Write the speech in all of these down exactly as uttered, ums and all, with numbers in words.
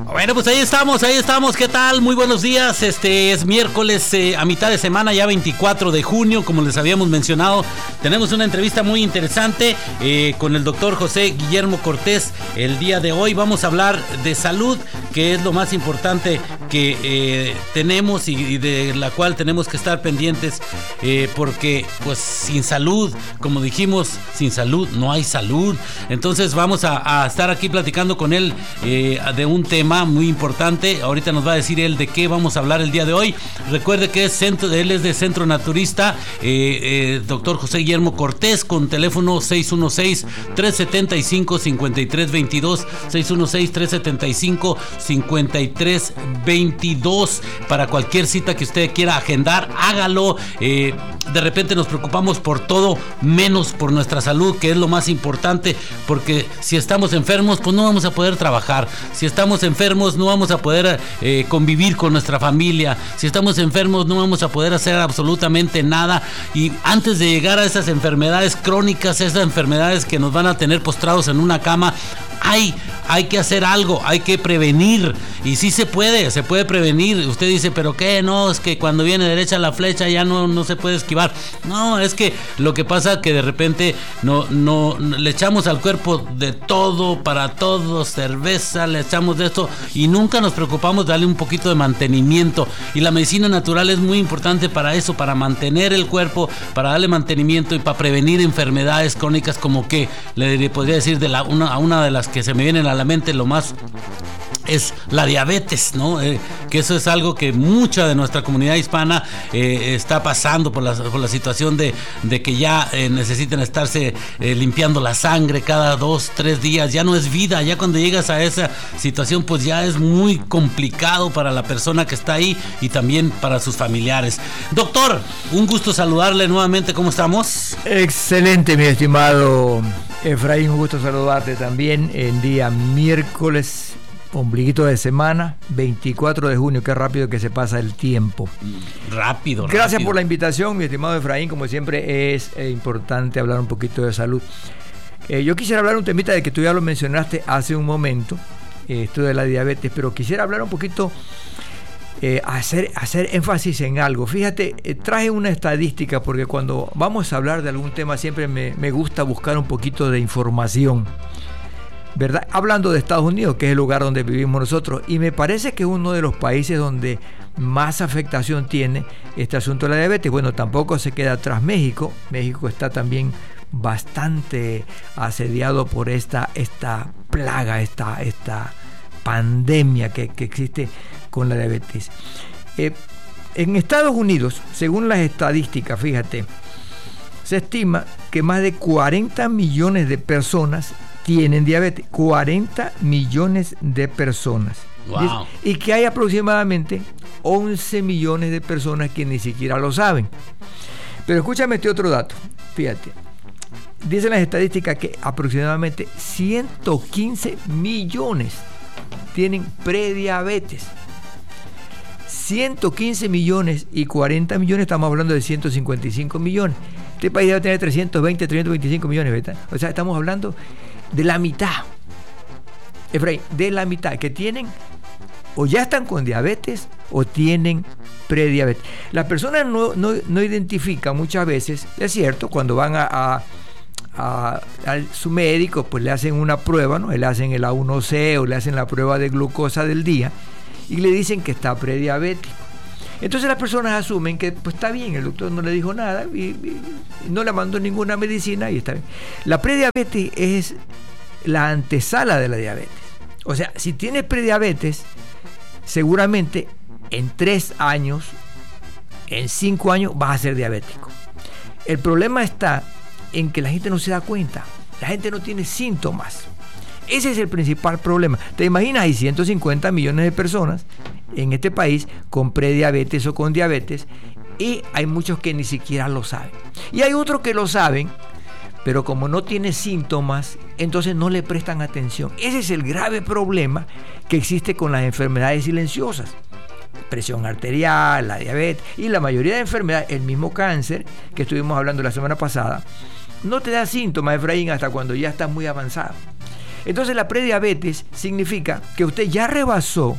Bueno, pues ahí estamos, ahí estamos. ¿Qué tal? Muy buenos días. Este es miércoles eh, a mitad de semana, ya veinticuatro de junio, como les habíamos mencionado. Tenemos una entrevista muy interesante eh, con el doctor José Guillermo Cortés. El día de hoy vamos a hablar de salud, que es lo más importante que eh, tenemos y, y de la cual tenemos que estar pendientes, eh, porque pues sin salud, como dijimos, sin salud no hay salud. Entonces vamos a, a estar aquí platicando con él eh, de un tema muy importante. Ahorita nos va a decir él de qué vamos a hablar el día de hoy. Recuerde que es centro, él es de Centro Naturista, eh, eh, doctor José Guillermo Cortés, con teléfono seis uno seis, tres siete cinco, cinco tres dos dos, seis uno seis, tres siete cinco, cinco tres dos dos. Para cualquier cita que usted quiera agendar, hágalo. Eh, de repente nos preocupamos por todo menos por nuestra salud, que es lo más importante, porque si estamos enfermos, pues no vamos a poder trabajar. Si estamos enfermos, no vamos a poder eh, convivir con nuestra familia. Si estamos enfermos, no vamos a poder hacer absolutamente nada. Y antes de llegar a esas enfermedades crónicas, esas enfermedades que nos van a tener postrados en una cama, hay, hay que hacer algo, hay que prevenir. Y sí se puede, se puede prevenir. Usted dice, ¿pero qué? No, es que cuando viene derecha la flecha ya no, no se puede esquivar. No, es que lo que pasa es que de repente no, no, le echamos al cuerpo de todo, para todo, cerveza, le echamos de esto y nunca nos preocupamos de darle un poquito de mantenimiento. Y la medicina natural es muy importante para eso, para mantener el cuerpo, para darle mantenimiento y para prevenir enfermedades crónicas, como que le podría decir de la, una, a una de las que se me vienen a la mente lo más es la diabetes, ¿no? Eh, que eso es algo que mucha de nuestra comunidad hispana eh, está pasando por la, por la situación de, de que ya eh, necesitan estarse eh, limpiando la sangre cada dos, tres días. Ya no es vida, ya cuando llegas a esa situación, pues ya es muy complicado para la persona que está ahí y también para sus familiares. Doctor, un gusto saludarle nuevamente, ¿cómo estamos? Excelente, mi estimado Efraín, un gusto saludarte también en día miércoles, ombliguito de semana, veinticuatro de junio. Qué rápido que se pasa el tiempo. Rápido, Gracias rápido. por la invitación, mi estimado Efraín. Como siempre es eh, importante hablar un poquito de salud. Eh, yo quisiera hablar un temita de que tú ya lo mencionaste hace un momento, eh, esto de la diabetes, pero quisiera hablar un poquito, eh, hacer, hacer énfasis en algo. Fíjate, eh, traje una estadística porque cuando vamos a hablar de algún tema siempre me, me gusta buscar un poquito de información, ¿verdad? Hablando de Estados Unidos, que es el lugar donde vivimos nosotros, y me parece que es uno de los países donde más afectación tiene este asunto de la diabetes. Bueno, tampoco se queda atrás México. México está también bastante asediado por esta, esta plaga, esta, esta pandemia que, que existe con la diabetes. Eh, en Estados Unidos, según las estadísticas, fíjate, se estima que más de cuarenta millones de personas tienen diabetes, cuarenta millones de personas. Wow. Y que hay aproximadamente once millones de personas que ni siquiera lo saben. Pero escúchame este otro dato, fíjate. Dicen las estadísticas que aproximadamente ciento quince millones tienen prediabetes. ciento quince millones y cuarenta millones, estamos hablando de ciento cincuenta y cinco millones. Este país debe tener trescientos veinte, trescientos veinticinco millones, ¿verdad? O sea, estamos hablando de la mitad, Efraín, de la mitad que tienen o ya están con diabetes o tienen prediabetes. Las personas no, no, no identifican muchas veces, es cierto, cuando van a, a, a, a su médico, pues le hacen una prueba, ¿no? Le hacen el A uno C o le hacen la prueba de glucosa del día y le dicen que está prediabético. Entonces las personas asumen que pues está bien, el doctor no le dijo nada y, y, y no le mandó ninguna medicina y está bien. La prediabetes es la antesala de la diabetes. O sea, si tienes prediabetes, seguramente en tres años, en cinco años vas a ser diabético. El problema está en que la gente no se da cuenta, la gente no tiene síntomas. Ese es el principal problema. ¿Te imaginas? Hay ciento cincuenta millones de personas en este país con prediabetes o con diabetes y hay muchos que ni siquiera lo saben. Y hay otros que lo saben, pero como no tiene síntomas, entonces no le prestan atención. Ese es el grave problema que existe con las enfermedades silenciosas. Presión arterial, la diabetes y la mayoría de enfermedades, el mismo cáncer que estuvimos hablando la semana pasada, no te da síntomas, Efraín, hasta cuando ya estás muy avanzado. Entonces la prediabetes significa que usted ya rebasó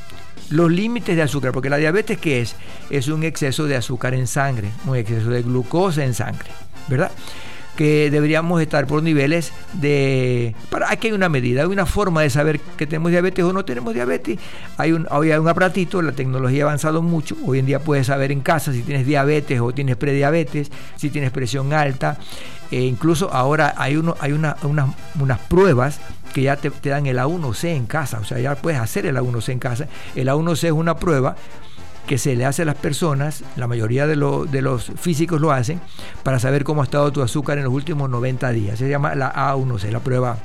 los límites de azúcar, porque la diabetes, ¿qué es? Es un exceso de azúcar en sangre, un exceso de glucosa en sangre, ¿verdad? Que deberíamos estar por niveles de... Para, aquí hay una medida, hay una forma de saber que tenemos diabetes o no tenemos diabetes. Hay un, hoy hay un aparatito, la tecnología ha avanzado mucho. Hoy en día puedes saber en casa si tienes diabetes o tienes prediabetes, si tienes presión alta. E incluso ahora hay, uno, hay una, unas, unas pruebas que ya te, te dan el A uno C en casa. O sea, ya puedes hacer el A uno C en casa. El A uno C es una prueba que se le hace a las personas, la mayoría de, lo, de los físicos lo hacen, para saber cómo ha estado tu azúcar en los últimos noventa días. Se llama la A uno C, la prueba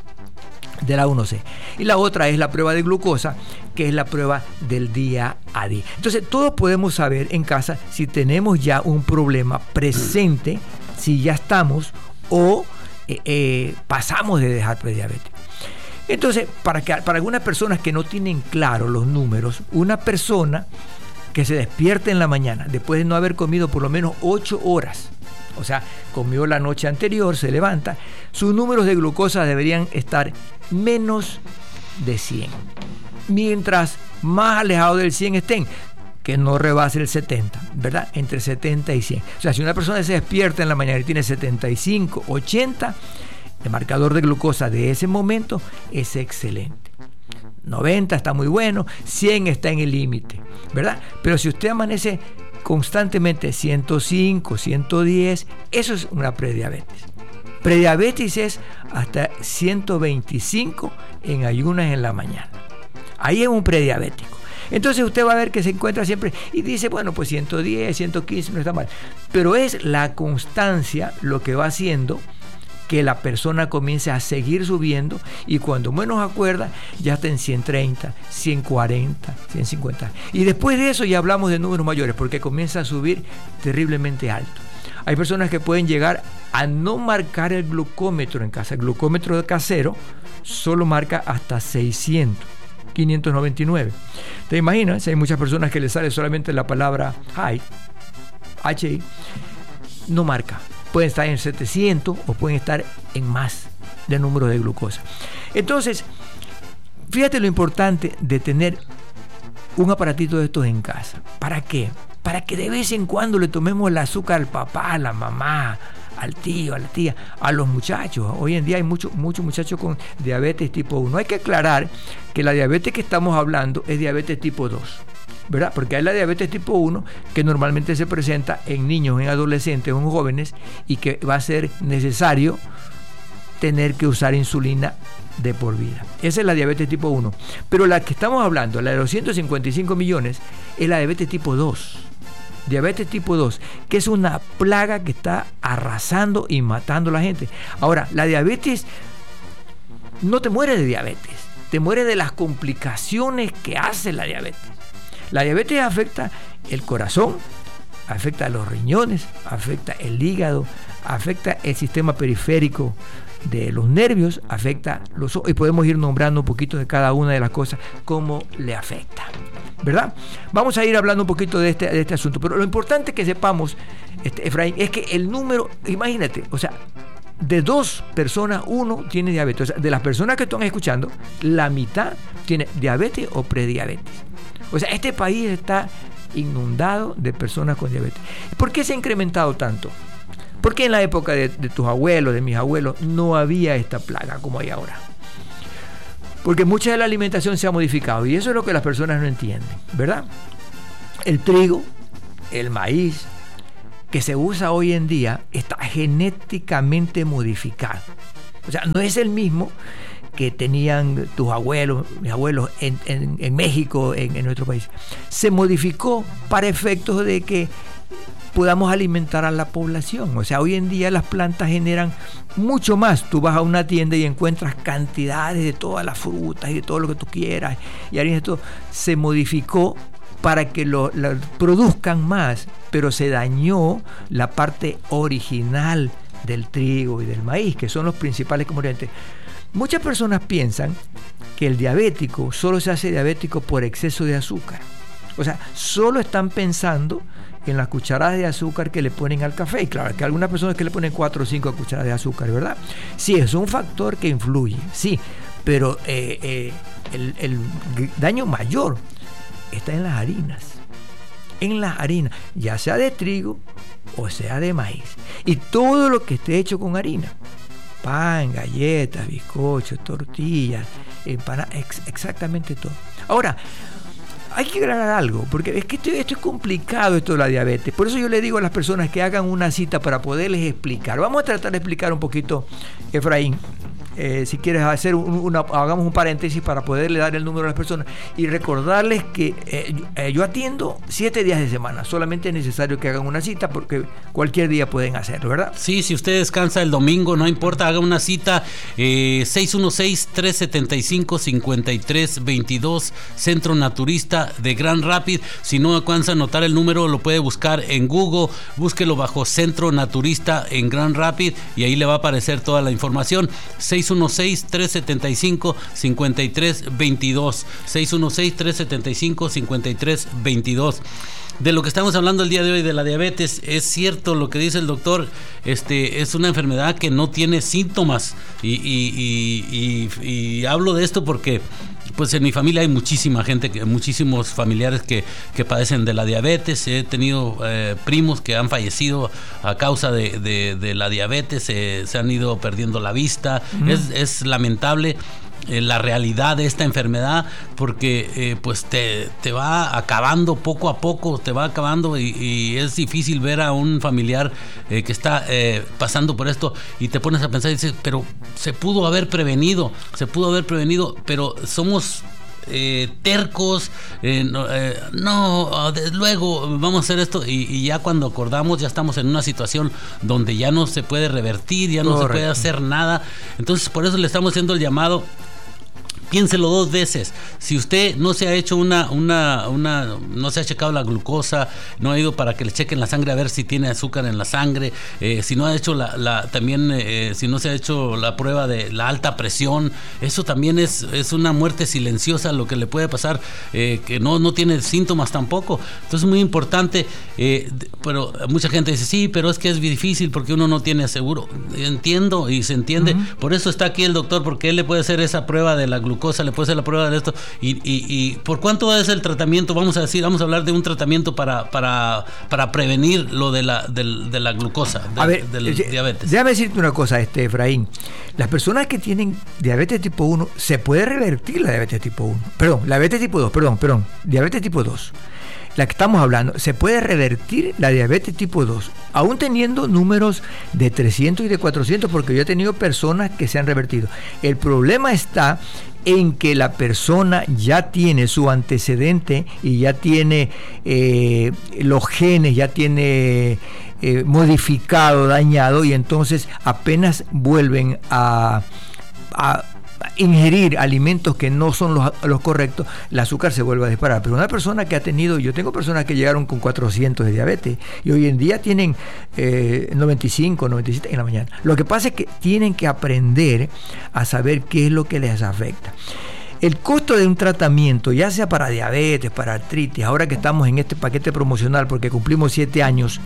de la A uno C. Y la otra es la prueba de glucosa, que es la prueba del día a día. Entonces, todos podemos saber en casa si tenemos ya un problema presente, si ya estamos o eh, eh, pasamos de dejar prediabetes. Entonces, para, que, para algunas personas que no tienen claro los números, una persona que se despierte en la mañana después de no haber comido por lo menos ocho horas, o sea, comió la noche anterior, se levanta, sus números de glucosa deberían estar menos de cien. Mientras más alejados del cien estén, que no rebase el setenta, ¿verdad? Entre setenta y cien. O sea, si una persona se despierta en la mañana y tiene setenta y cinco, ochenta, el marcador de glucosa de ese momento es excelente. noventa está muy bueno, cien está en el límite, ¿verdad? Pero si usted amanece constantemente ciento cinco, ciento diez, eso es una prediabetes. Prediabetes es hasta ciento veinticinco en ayunas en la mañana. Ahí es un prediabético. Entonces usted va a ver que se encuentra siempre y dice, bueno, pues ciento diez, ciento quince no está mal. Pero es la constancia lo que va haciendo que la persona comience a seguir subiendo y cuando menos acuerda ya está en ciento treinta, ciento cuarenta, ciento cincuenta. Y después de eso ya hablamos de números mayores porque comienza a subir terriblemente alto. Hay personas que pueden llegar a no marcar el glucómetro en casa. El glucómetro casero solo marca hasta seiscientos, quinientos noventa y nueve. ¿Te imaginas? Hay muchas personas que les sale solamente la palabra high, H I, no marca. Pueden estar en setecientos o pueden estar en más de número de glucosa. Entonces, fíjate lo importante de tener un aparatito de estos en casa. ¿Para qué? Para que de vez en cuando le tomemos el azúcar al papá, a la mamá, al tío, a la tía, a los muchachos. Hoy en día hay muchos muchos muchachos con diabetes tipo uno. Hay que aclarar que la diabetes que estamos hablando es diabetes tipo dos. ¿Verdad? Porque hay la diabetes tipo uno que normalmente se presenta en niños, en adolescentes, en jóvenes y que va a ser necesario tener que usar insulina de por vida. Esa es la diabetes tipo uno. Pero la que estamos hablando, la de los ciento cincuenta y cinco millones, es la diabetes tipo dos. Diabetes tipo dos, que es una plaga que está arrasando y matando a la gente. Ahora, la diabetes no te muere de diabetes, te muere de las complicaciones que hace la diabetes. La diabetes afecta el corazón, afecta los riñones, afecta el hígado, afecta el sistema periférico de los nervios, afecta los ojos, y podemos ir nombrando un poquito de cada una de las cosas, cómo le afecta, ¿verdad? Vamos a ir hablando un poquito de este, de este asunto, pero lo importante que sepamos, este, Efraín, es que el número, imagínate, o sea, de dos personas, uno tiene diabetes. O sea, de las personas que están escuchando, la mitad tiene diabetes o prediabetes. O sea, este país está inundado de personas con diabetes. ¿Por qué se ha incrementado tanto? Porque en la época de, de tus abuelos, de mis abuelos, no había esta plaga como hay ahora. Porque mucha de la alimentación se ha modificado y eso es lo que las personas no entienden, ¿verdad? El trigo, el maíz, que se usa hoy en día, está genéticamente modificado. O sea, no es el mismo que tenían tus abuelos, mis abuelos en, en, en México, en, en nuestro país. Se modificó para efectos de que podamos alimentar a la población. O sea, hoy en día las plantas generan mucho más. Tú vas a una tienda y encuentras cantidades de todas las frutas y de todo lo que tú quieras. Y ahí esto se modificó para que lo, lo produzcan más, pero se dañó la parte original del trigo y del maíz, que son los principales componentes. Muchas personas piensan que el diabético solo se hace diabético por exceso de azúcar. O sea, solo están pensando en las cucharadas de azúcar que le ponen al café. Y claro, que algunas personas que le ponen cuatro o cinco cucharadas de azúcar, ¿verdad? Sí, es un factor que influye, sí. pero eh, eh, el, el daño mayor está en las harinas. En las harinas, ya sea de trigo o sea de maíz. Y todo lo que esté hecho con harina. Pan, galletas, bizcochos, tortillas, empanadas, ex- exactamente todo. Ahora, hay que aclarar algo, porque es que esto, esto es complicado, esto de la diabetes. Por eso yo le digo a las personas que hagan una cita para poderles explicar. Vamos a tratar de explicar un poquito, Efraín. Eh, si quieres hacer un, una, hagamos un paréntesis para poderle dar el número a las personas y recordarles que eh, eh, yo atiendo siete días de semana. Solamente es necesario que hagan una cita porque cualquier día pueden hacerlo, ¿verdad? Sí, si usted descansa el domingo, no importa, haga una cita. eh, seis uno seis, tres siete cinco, cinco tres dos dos, Centro Naturista de Grand Rapids. Si no alcanza a anotar el número, lo puede buscar en Google, búsquelo bajo Centro Naturista en Grand Rapids y ahí le va a aparecer toda la información. seis uno seis, tres siete cinco, cinco tres dos dos, seis uno seis, tres siete cinco, cinco tres dos dos. De lo que estamos hablando el día de hoy, de la diabetes, es cierto lo que dice el doctor. Este es una enfermedad que no tiene síntomas y, y, y, y, y hablo de esto porque pues en mi familia hay muchísima gente, muchísimos familiares que, que padecen de la diabetes. He tenido eh, primos que han fallecido a causa de, de, de la diabetes, eh, se han ido perdiendo la vista. Mm. Es, es lamentable eh, la realidad de esta enfermedad porque eh, pues te, te va acabando poco a poco, te va acabando y, y es difícil ver a un familiar eh, que está eh, pasando por esto y te pones a pensar y dices, pero se pudo haber prevenido, se pudo haber prevenido, pero somos Eh, tercos, eh, no, eh, no de, luego vamos a hacer esto y, y ya cuando acordamos ya estamos en una situación donde ya no se puede revertir, ya no Correcto. se puede hacer nada. Entonces por eso le estamos haciendo el llamado. Piénselo dos veces. Si usted no se ha hecho una, una, una, no se ha checado la glucosa, no ha ido para que le chequen la sangre a ver si tiene azúcar en la sangre, eh, si no ha hecho la, la también, eh, si no se ha hecho la prueba de la alta presión, eso también es, es una muerte silenciosa lo que le puede pasar, eh, que no, no tiene síntomas tampoco. Entonces es muy importante, eh, pero mucha gente dice, sí, pero es que es difícil porque uno no tiene seguro. Entiendo y se entiende. Uh-huh. Por eso está aquí el doctor, porque él le puede hacer esa prueba de la glucosa. Cosa, le puede hacer la prueba de esto y, y, y ¿por cuánto es el tratamiento? Vamos a decir, vamos a hablar de un tratamiento para para, para prevenir lo de la, de, de la glucosa, de, a ver, del eh, diabetes. Déjame decirte una cosa, este Efraín. Las personas que tienen diabetes tipo uno, se puede revertir la diabetes tipo uno. Perdón, la diabetes tipo dos, perdón, perdón, diabetes tipo dos. La que estamos hablando, se puede revertir la diabetes tipo dos, aún teniendo números de trescientos y de cuatrocientos, porque yo he tenido personas que se han revertido. El problema está en que la persona ya tiene su antecedente y ya tiene eh, los genes, ya tiene eh, modificado, dañado, y entonces apenas vuelven a... a ingerir alimentos que no son los, los correctos, el azúcar se vuelve a disparar. Pero una persona que ha tenido, yo tengo personas que llegaron con cuatrocientos de diabetes y hoy en día tienen eh, noventa y cinco, noventa y siete en la mañana. Lo que pasa es que tienen que aprender a saber qué es lo que les afecta. El costo de un tratamiento, ya sea para diabetes, para artritis, ahora que estamos en este paquete promocional porque cumplimos siete años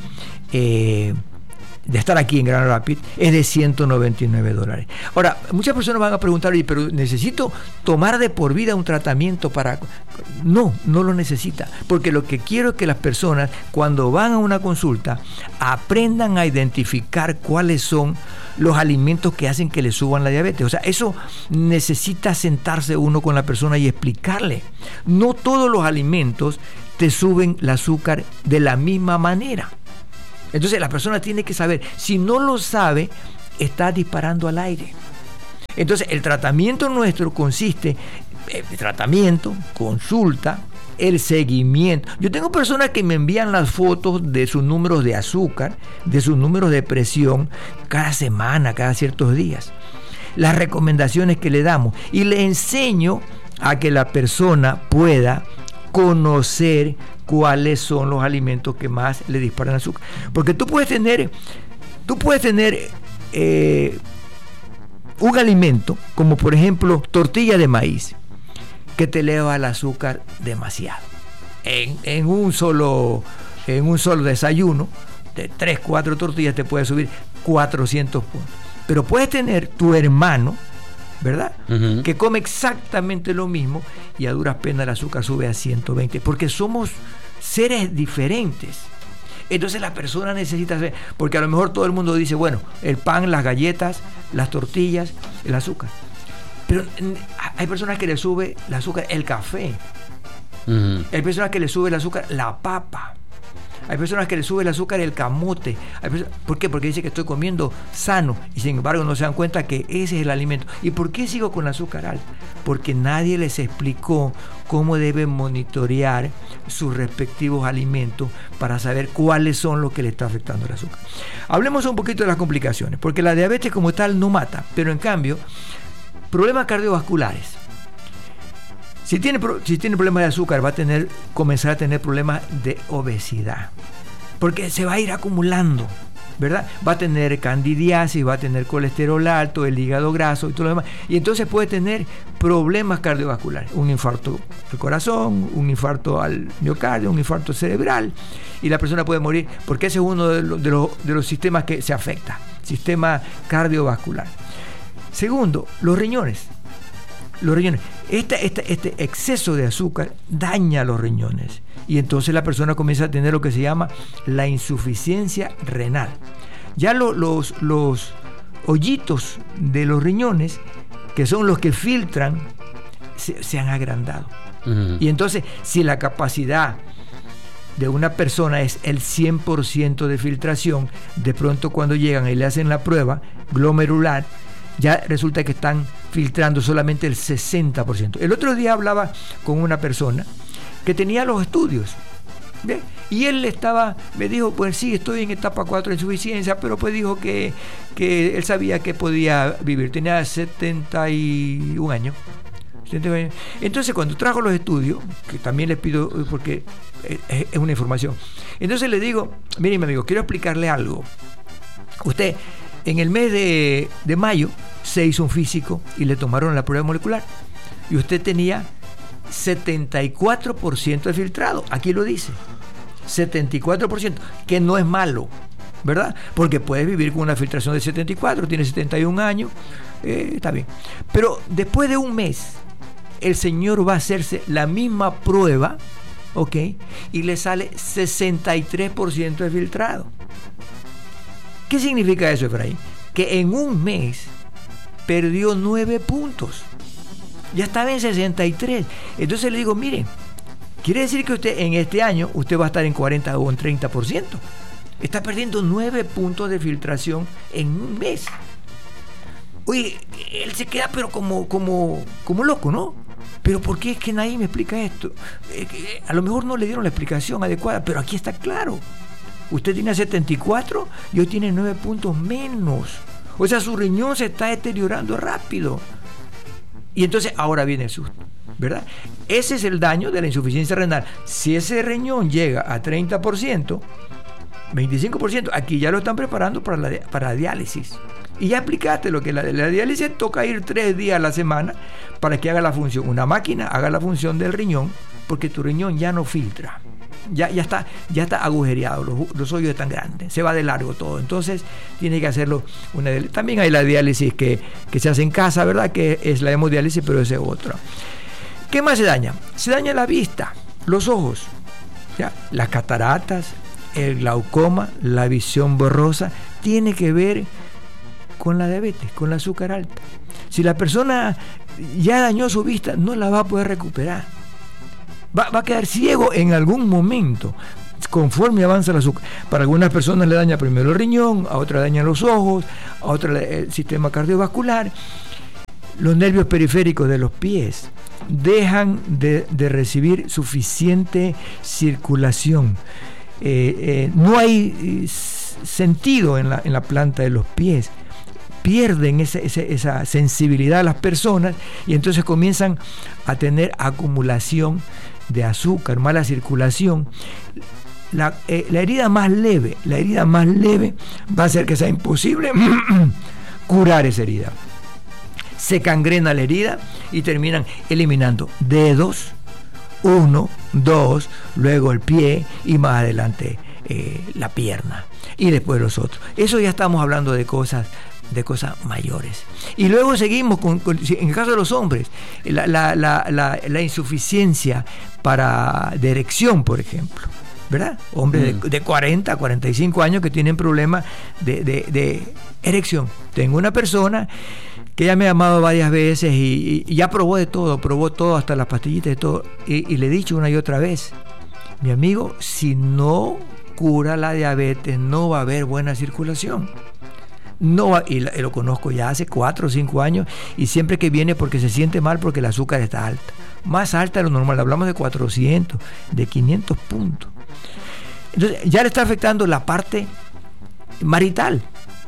eh, de estar aquí en Grand Rapids, es de ciento noventa y nueve dólares. Ahora, muchas personas van a preguntar, oye, pero ¿necesito tomar de por vida un tratamiento para...? No, no lo necesita, porque lo que quiero es que las personas, cuando van a una consulta, aprendan a identificar cuáles son los alimentos que hacen que le suban la diabetes. O sea, eso necesita sentarse uno con la persona y explicarle. No todos los alimentos te suben el azúcar de la misma manera. Entonces la persona tiene que saber, si no lo sabe, está disparando al aire. Entonces el tratamiento nuestro consiste en tratamiento, consulta, el seguimiento. Yo tengo personas que me envían las fotos de sus números de azúcar, de sus números de presión, cada semana, cada ciertos días. Las recomendaciones que le damos y le enseño a que la persona pueda conocer cuáles son los alimentos que más le disparan azúcar. Porque tú puedes tener, tú puedes tener eh, un alimento, como por ejemplo tortilla de maíz, que te eleva el azúcar demasiado. En, en un solo, en un solo desayuno, de tres, cuatro tortillas te puede subir cuatrocientos puntos. Pero puedes tener tu hermano ¿verdad? Uh-huh. Que come exactamente lo mismo y a duras penas el azúcar sube a ciento veinte, porque somos seres diferentes. Entonces la persona necesita saber, porque a lo mejor todo el mundo dice, bueno, el pan, las galletas, las tortillas, el azúcar. Pero hay personas que le sube el azúcar el café. Uh-huh. Hay personas que le sube el azúcar la papa. Hay personas que le sube el azúcar el camote. Hay personas, ¿por qué? Porque dice que estoy comiendo sano y sin embargo no se dan cuenta que ese es el alimento. ¿Y por qué sigo con el azúcar alta? Porque nadie les explicó cómo deben monitorear sus respectivos alimentos para saber cuáles son los que le está afectando el azúcar. Hablemos un poquito de las complicaciones, porque la diabetes como tal no mata, pero en cambio, problemas cardiovasculares. Si tiene, si tiene problemas de azúcar, va a tener, comenzar a tener problemas de obesidad, porque se va a ir acumulando, ¿verdad? Va a tener candidiasis, va a tener colesterol alto, el hígado graso y todo lo demás, y entonces puede tener problemas cardiovasculares, un infarto al corazón, un infarto al miocardio, un infarto cerebral, y la persona puede morir, porque ese es uno de los, de los, de los sistemas que se afecta, sistema cardiovascular. Segundo, los riñones. Los riñones. Este, este, este exceso de azúcar daña los riñones y entonces la persona comienza a tener lo que se llama la insuficiencia renal. Ya lo, los, los hoyitos de los riñones, que son los que filtran, se, se han agrandado. Uh-huh. Y entonces, si la capacidad de una persona es el cien por ciento de filtración, de pronto cuando llegan y le hacen la prueba glomerular, ya resulta que están filtrando solamente el sesenta por ciento. El otro día hablaba con una persona que tenía los estudios, ¿ve? Y él estaba, me dijo, pues sí, estoy en etapa cuatro de insuficiencia, pero pues dijo que, que él sabía que podía vivir. Tenía setenta y un años. Entonces cuando trajo los estudios, que también les pido porque es, es una información, entonces le digo, mire mi amigo, quiero explicarle algo. Usted en el mes de, de mayo se hizo un físico y le tomaron la prueba molecular y usted tenía setenta y cuatro por ciento de filtrado, aquí lo dice, setenta y cuatro por ciento, que no es malo, ¿verdad? Porque puedes vivir con una filtración de setenta y cuatro, tiene setenta y un años, eh, está bien. Pero después de un mes, el señor va a hacerse la misma prueba, ¿ok? Y le sale sesenta y tres por ciento de filtrado. ¿Qué significa eso, Efraín? Que en un mes perdió nueve puntos. Ya estaba en sesenta y tres. Entonces le digo, mire, quiere decir que usted en este año usted va a estar en cuarenta o en treinta por ciento. Está perdiendo nueve puntos de filtración en un mes. Oye, él se queda pero como, como, como loco, ¿no? Pero ¿por qué es que nadie me explica esto? Eh, eh, a lo mejor no le dieron la explicación adecuada, pero aquí está claro. Usted tiene setenta y cuatro y hoy tiene nueve puntos menos. O sea, su riñón se está deteriorando rápido. Y entonces ahora viene el susto, ¿verdad? Ese es el daño de la insuficiencia renal. Si ese riñón llega a treinta por ciento, veinticinco por ciento, aquí ya lo están preparando para la, para la diálisis. Y ya explicaste lo que la, la diálisis toca ir tres días a la semana para que haga la función. Una máquina haga la función del riñón, porque tu riñón ya no filtra. Ya, ya está, ya está agujereado, los, los hoyos están grandes, se va de largo todo. Entonces tiene que hacerlo una. También hay la diálisis que, que se hace en casa, ¿verdad? Que es la hemodiálisis, pero esa es otra. ¿Qué más se daña? Se daña la vista, los ojos, ¿ya? Las cataratas, el glaucoma, la visión borrosa, tiene que ver con la diabetes, con el azúcar alta. Si la persona ya dañó su vista, no la va a poder recuperar. Va, va a quedar ciego en algún momento conforme avanza el azúcar. Para algunas personas le daña primero el riñón, a otras le dañan los ojos, a otras el sistema cardiovascular. Los nervios periféricos de los pies dejan de, de recibir suficiente circulación. Eh, eh, no hay sentido en la, en la planta de los pies. Pierden ese, ese, esa sensibilidad a las personas y entonces comienzan a tener acumulación de azúcar, mala circulación. La, eh, la herida más leve, la herida más leve va a hacer que sea imposible curar esa herida. Se cangrena la herida y terminan eliminando dedos, uno, dos, luego el pie y más adelante eh, la pierna y después los otros. Eso ya estamos hablando de cosas de cosas mayores. Y luego seguimos con, con en el caso de los hombres, la, la, la, la, la insuficiencia para de erección, por ejemplo, ¿verdad? Hombres mm. de, de cuarenta, cuarenta y cinco años que tienen problemas de, de, de erección. Tengo una persona que ya me ha llamado varias veces y, y, y ya probó de todo, probó todo, hasta las pastillitas de todo, y, y le he dicho una y otra vez, mi amigo, si no cura la diabetes, no va a haber buena circulación. No va, y lo conozco ya hace cuatro o cinco años, y siempre que viene porque se siente mal porque el azúcar está alta, más alta de lo normal, hablamos de cuatrocientos, de quinientos puntos. Entonces ya le está afectando la parte marital.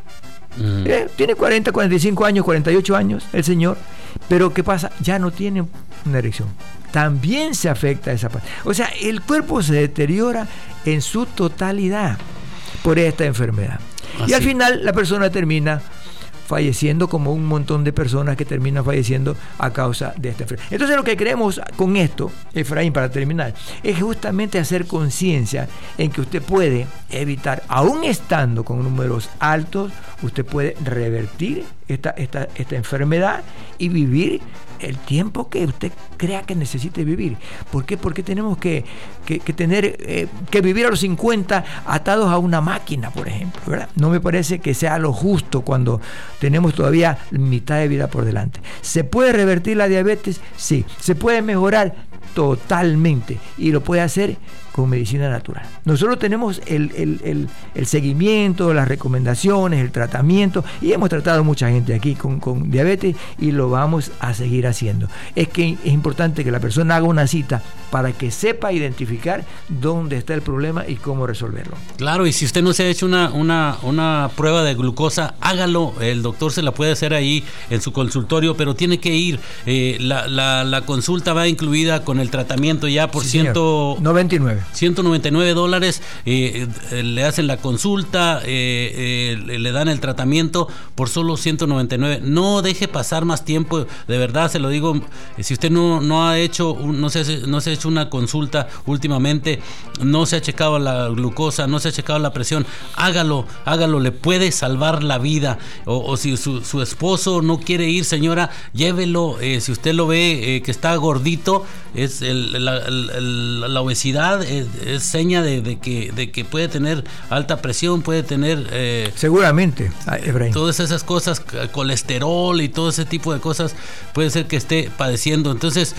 Mm. Eh, tiene cuarenta, cuarenta y cinco años, cuarenta y ocho años el señor, pero ¿qué pasa? Ya no tiene una erección. También se afecta esa parte. O sea, el cuerpo se deteriora en su totalidad por esta enfermedad. Así. Y al final la persona termina falleciendo, como un montón de personas que terminan falleciendo a causa de esta enfermedad. Entonces lo que queremos con esto, Efraín, para terminar, es justamente hacer conciencia en que usted puede evitar, aún estando con números altos, usted puede revertir esta, esta, esta enfermedad y vivir el tiempo que usted crea que necesite vivir. ¿Por qué? Porque tenemos que, que, que tener eh, que vivir a los cincuenta atados a una máquina, por ejemplo, ¿verdad? No me parece que sea lo justo cuando tenemos todavía mitad de vida por delante. ¿Se puede revertir la diabetes? Sí. ¿Se puede mejorar? Totalmente. Y lo puede hacer con medicina natural. Nosotros tenemos el, el, el, el seguimiento, las recomendaciones, el tratamiento, y hemos tratado a mucha gente aquí con, con diabetes y lo vamos a seguir haciendo. Es que es importante que la persona haga una cita para que sepa identificar dónde está el problema y cómo resolverlo. Claro, y si usted no se ha hecho una, una, una prueba de glucosa, hágalo. El doctor se la puede hacer ahí en su consultorio, pero tiene que ir. Eh, la, la, la consulta va incluida con el tratamiento ya por sí, ciento noventa y nueve. ciento noventa y nueve dólares, eh, eh, le hacen la consulta, eh, eh, le dan el tratamiento por solo ciento noventa y nueve. No deje pasar más tiempo, de verdad se lo digo. Si usted no, no ha hecho no se, no se ha hecho una consulta últimamente, no se ha checado la glucosa, no se ha checado la presión, hágalo, hágalo, le puede salvar la vida. O, o si su, su esposo no quiere ir, señora, llévelo. Eh, si usted lo ve eh, que está gordito, es el, la, el, la obesidad es, es seña de, de que de que puede tener alta presión, puede tener eh, seguramente eh, todas esas cosas, colesterol y todo ese tipo de cosas, puede ser que esté padeciendo. Entonces,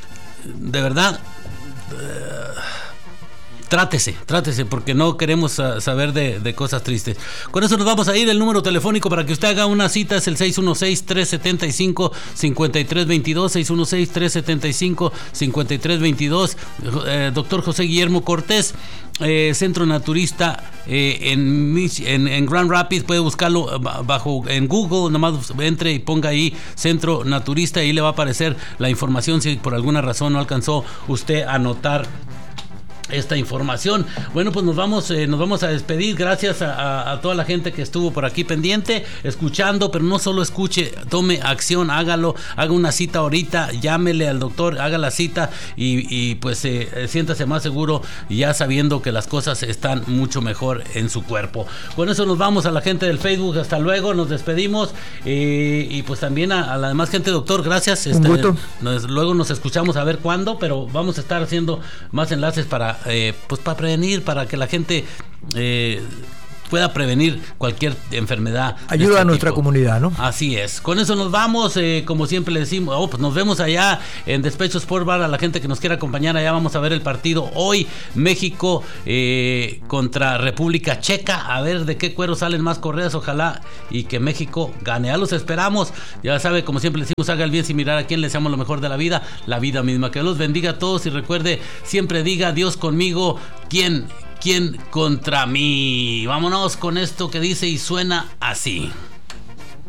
de verdad, eh, Trátese, trátese, porque no queremos uh, saber de, de cosas tristes. Con eso nos vamos a ir. El número telefónico para que usted haga una cita es el seis uno seis, tres siete cinco, cinco tres dos dos, seis uno seis, tres siete cinco, cinco tres dos dos. Eh, doctor José Guillermo Cortés, eh, Centro Naturista eh, en, en, en Grand Rapids. Puede buscarlo bajo en Google, nomás entre y ponga ahí Centro Naturista y le va a aparecer la información si por alguna razón no alcanzó usted a anotar esta información. Bueno, pues nos vamos eh, nos vamos a despedir. Gracias a, a, a toda la gente que estuvo por aquí pendiente, escuchando, pero no solo escuche, tome acción, hágalo, haga una cita ahorita, llámele al doctor, haga la cita y, y pues eh, siéntase más seguro ya sabiendo que las cosas están mucho mejor en su cuerpo. Con eso nos vamos. A la gente del Facebook, hasta luego, nos despedimos eh, y pues también a, a la demás gente, doctor, gracias. Un este, gusto. Nos, luego nos escuchamos a ver cuándo, pero vamos a estar haciendo más enlaces para Eh, pues para prevenir, para que la gente eh, pueda prevenir cualquier enfermedad. Ayuda este a nuestra tipo. Comunidad, ¿no? Así es. Con eso nos vamos, eh, como siempre le decimos, oh, pues nos vemos allá en Despecho Sport Bar. A la gente que nos quiera acompañar allá, vamos a ver el partido hoy, México eh, contra República Checa, a ver de qué cuero salen más correas, ojalá y que México gane. Ya los esperamos. Ya sabe, como siempre le decimos, haga el bien sin mirar a quién, le deseamos lo mejor de la vida, la vida misma. Que Dios los bendiga a todos y recuerde, siempre diga Dios conmigo, ¿quién? ¿Quién contra mí? Vámonos con esto que dice y suena así.